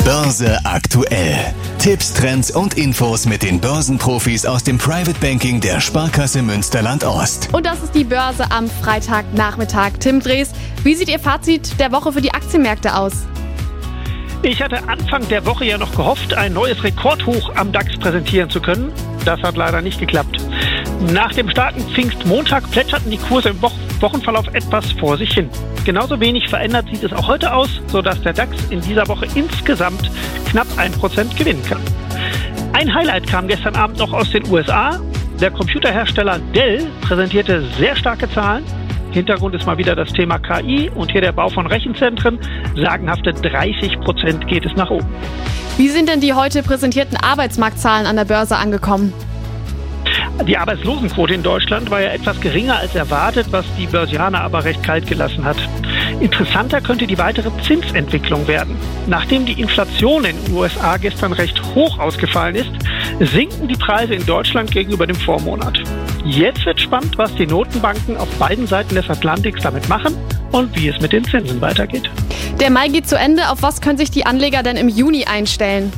Börse aktuell. Tipps, Trends und Infos mit den Börsenprofis aus dem Private Banking der Sparkasse Münsterland-Ost. Und das ist die Börse am Freitagnachmittag. Tim Drees, wie sieht Ihr Fazit der Woche für die Aktienmärkte aus? Ich hatte Anfang der Woche ja noch gehofft, ein neues Rekordhoch am DAX präsentieren zu können. Das hat leider nicht geklappt. Nach dem starken Pfingstmontag plätscherten die Kurse im Wochenverlauf etwas vor sich hin. Genauso wenig verändert sieht es auch heute aus, sodass der DAX in dieser Woche insgesamt knapp 1% gewinnen kann. Ein Highlight kam gestern Abend noch aus den USA. Der Computerhersteller Dell präsentierte sehr starke Zahlen. Hintergrund ist mal wieder das Thema KI und hier der Bau von Rechenzentren. Sagenhafte 30% geht es nach oben. Wie sind denn die heute präsentierten Arbeitsmarktzahlen an der Börse angekommen? Die Arbeitslosenquote in Deutschland war ja etwas geringer als erwartet, was die Börsianer aber recht kalt gelassen hat. Interessanter könnte die weitere Zinsentwicklung werden. Nachdem die Inflation in den USA gestern recht hoch ausgefallen ist, sinken die Preise in Deutschland gegenüber dem Vormonat. Jetzt wird spannend, was die Notenbanken auf beiden Seiten des Atlantiks damit machen und wie es mit den Zinsen weitergeht. Der Mai geht zu Ende. Auf was können sich die Anleger denn im Juni einstellen?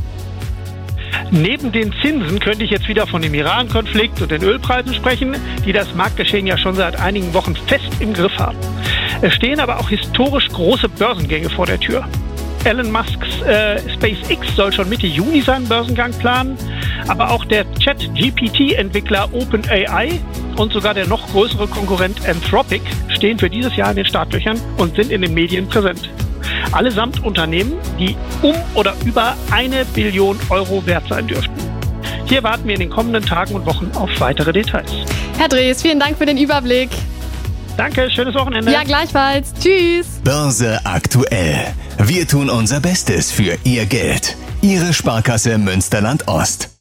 Neben den Zinsen könnte ich jetzt wieder von dem Iran-Konflikt und den Ölpreisen sprechen, die das Marktgeschehen ja schon seit einigen Wochen fest im Griff haben. Es stehen aber auch historisch große Börsengänge vor der Tür. Elon Musks SpaceX soll schon Mitte Juni seinen Börsengang planen, aber auch der Chat-GPT-Entwickler OpenAI und sogar der noch größere Konkurrent Anthropic stehen für dieses Jahr in den Startlöchern und sind in den Medien präsent. Allesamt Unternehmen, die um oder über 1 Billion Euro wert sein dürften. Hier warten wir in den kommenden Tagen und Wochen auf weitere Details. Herr Drees, vielen Dank für den Überblick. Danke, schönes Wochenende. Ja, gleichfalls. Tschüss. Börse aktuell. Wir tun unser Bestes für Ihr Geld. Ihre Sparkasse Münsterland-Ost.